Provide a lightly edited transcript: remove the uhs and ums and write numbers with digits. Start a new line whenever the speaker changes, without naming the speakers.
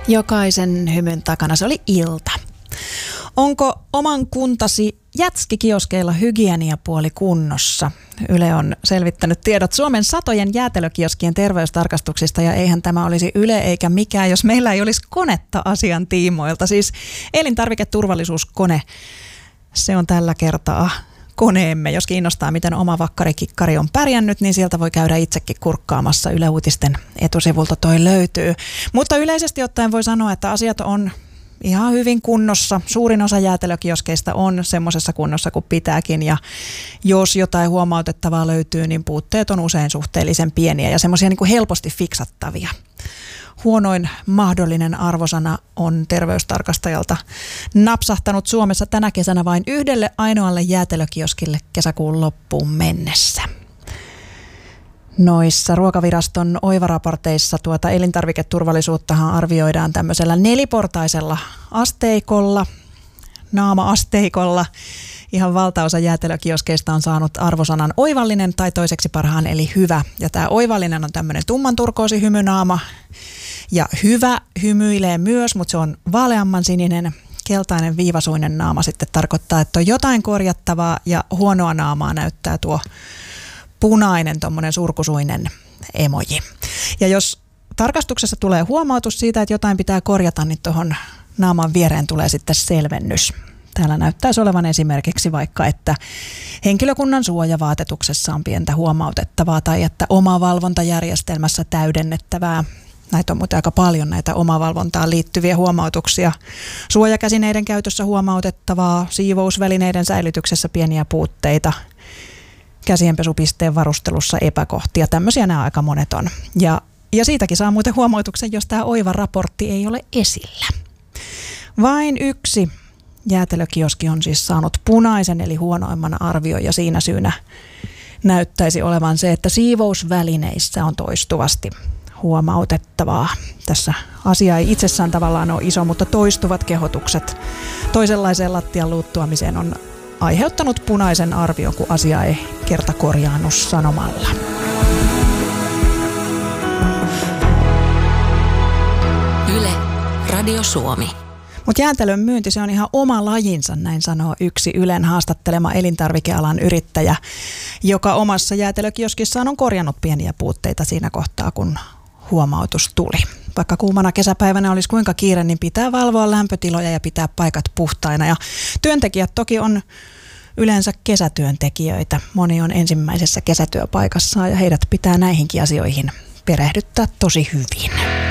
Jokaisen hymyn takana se oli ilta. Onko oman kuntasi jätskikioskeilla hygieniapuoli kunnossa? Yle on selvittänyt tiedot Suomen satojen jäätelökioskien terveystarkastuksista ja eihän tämä olisi Yle eikä mikään, jos meillä ei olisi konetta asian tiimoilta. Siis elintarviketurvallisuuskone, se on tällä kertaa koneemme. Jos kiinnostaa, miten oma vakkarikikkari on pärjännyt, niin sieltä voi käydä itsekin kurkkaamassa. Yle Uutisten etusivulta toi löytyy. Mutta yleisesti ottaen voi sanoa, että asiat on ihan hyvin kunnossa. Suurin osa jäätelökioskeista on semmoisessa kunnossa kuin pitääkin, ja jos jotain huomautettavaa löytyy, niin puutteet on usein suhteellisen pieniä ja semmoisia niin kuin helposti fiksattavia. Huonoin mahdollinen arvosana on terveystarkastajalta napsahtanut Suomessa tänä kesänä vain yhdelle ainoalle jäätelökioskille kesäkuun loppuun mennessä. Noissa Ruokaviraston Oiva-raporteissa elintarviketurvallisuuttahan arvioidaan tämmöisellä neliportaisella asteikolla, naama-asteikolla. Ihan valtaosa jäätelökioskeista on saanut arvosanan oivallinen tai toiseksi parhaan eli hyvä. Ja tämä oivallinen on tämmöinen tumman turkoosi hymynaama. Ja hyvä hymyilee myös, mutta se on vaaleamman sininen. Keltainen viivasuinen naama sitten tarkoittaa, että on jotain korjattavaa, ja huonoa naamaa näyttää tuo punainen tommonen surkusuinen emoji. Ja jos tarkastuksessa tulee huomautus siitä, että jotain pitää korjata, niin tuohon naaman viereen tulee sitten selvennys. Täällä näyttäisi olevan esimerkiksi vaikka, että henkilökunnan suojavaatetuksessa on pientä huomautettavaa tai että omavalvontajärjestelmässä täydennettävää. Näitä on muuten aika paljon, näitä omavalvontaan liittyviä huomautuksia. Suojakäsineiden käytössä huomautettavaa, siivousvälineiden säilytyksessä pieniä puutteita, käsienpesupisteen varustelussa epäkohtia. Tämmöisiä nämä aika monet on. Ja siitäkin saa muuten huomautuksen, jos tämä Oiva-raportti ei ole esillä. Vain yksi jäätelökioski on siis saanut punaisen eli huonoimman arvion, ja siinä syynä näyttäisi olevan se, että siivousvälineissä on toistuvasti huomautettavaa. Tässä asia ei itsessään tavallaan ole iso, mutta toistuvat kehotukset toisenlaiseen lattian luuttuamiseen on aiheuttanut punaisen arvion, kun asia ei kerta korjaannu sanomalla.
Yle, Radio Suomi.
Mutta jäätelön myynti, se on ihan oma lajinsa, näin sanoo yksi Ylen haastattelema elintarvikealan yrittäjä, joka omassa jäätelökioskissaan on korjannut pieniä puutteita siinä kohtaa, kun huomautus tuli. Vaikka kuumana kesäpäivänä olisi kuinka kiire, niin pitää valvoa lämpötiloja ja pitää paikat puhtaina. Ja työntekijät toki on yleensä kesätyöntekijöitä. Moni on ensimmäisessä kesätyöpaikassaan ja heidät pitää näihinkin asioihin perehdyttää tosi hyvin.